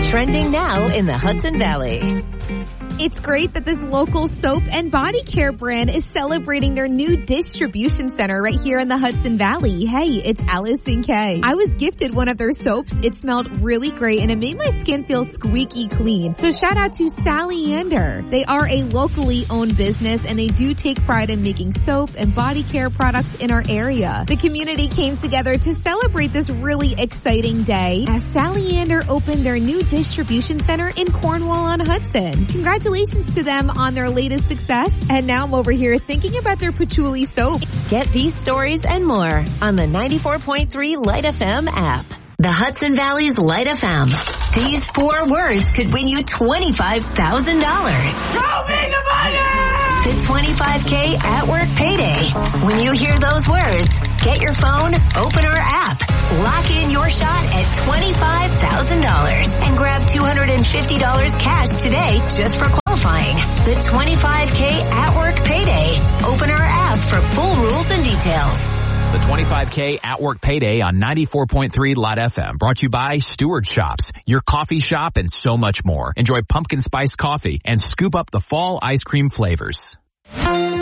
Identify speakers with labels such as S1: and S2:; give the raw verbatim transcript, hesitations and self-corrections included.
S1: Trending now in the Hudson Valley.
S2: It's great that this local soap and body care brand is celebrating their new distribution center right here in the Hudson Valley. Hey, it's Allison Kay. I was gifted one of their soaps. It smelled really great and it made my skin feel squeaky clean. So shout out to Sally Ander. They are a locally owned business and they do take pride in making soap and body care products in our area. The community came together to celebrate this really exciting day as Sally Ander opened their new distribution center in Cornwall-on-Hudson. Congratulations to them on their latest success. And now I'm over here thinking about their patchouli soap.
S1: Get these stories and more on the ninety-four point three Light F M app. The Hudson Valley's Light F M. These four words could win you twenty-five thousand dollars.
S3: Show me the money!
S1: The twenty-five K at work payday. When you hear those words, get your phone, open our app, lock in your shot at twenty-five thousand dollars and grab two hundred fifty dollars cash today just for qualifying. The twenty-five K at work payday. Open our app for full rules and details.
S4: The twenty-five K at work payday on ninety-four point three Light F M. Brought to you by Stewart Shops, your coffee shop, and so much more. Enjoy pumpkin spice coffee and scoop up the fall ice cream flavors.